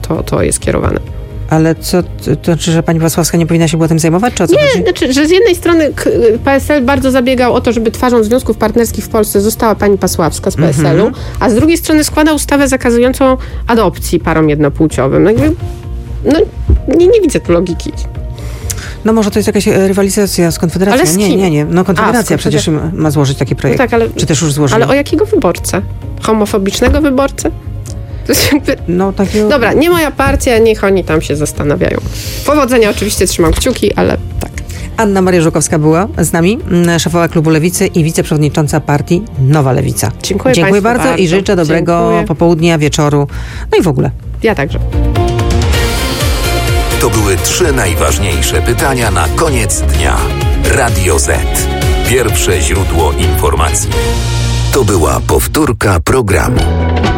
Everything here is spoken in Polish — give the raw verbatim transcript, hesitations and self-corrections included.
to, to jest kierowane. Ale co, to znaczy, że pani Pasławska nie powinna się była tym zajmować, czy o co Nie, chodzi? znaczy, że z jednej strony P S L bardzo zabiegał o to, żeby twarzą związków partnerskich w Polsce została pani Pasławska z P S L-u, mhm. a z drugiej strony składa ustawę zakazującą adopcji parom jednopłciowym. No, jakby, no nie, nie widzę tu logiki. No może to jest jakaś rywalizacja z Konfederacją. Ale z nie, kim? nie, nie. No Konfederacja A, przecież ma złożyć taki projekt. No tak, ale, czy też już złożyła? Ale o jakiego wyborcę? Homofobicznego wyborcę? To jest jakby... No, takiego... Dobra, nie moja partia, niech oni tam się zastanawiają. Powodzenia oczywiście, trzymam kciuki, ale tak. Anna Maria Żukowska była z nami, szefowa klubu Lewicy i wiceprzewodnicząca partii Nowa Lewica. Dziękuję, Dziękuję bardzo, bardzo i życzę dobrego Dziękuję. popołudnia, wieczoru, no i w ogóle. Ja także. To były trzy najważniejsze pytania na koniec dnia. Radio Z. Pierwsze źródło informacji. To była powtórka programu.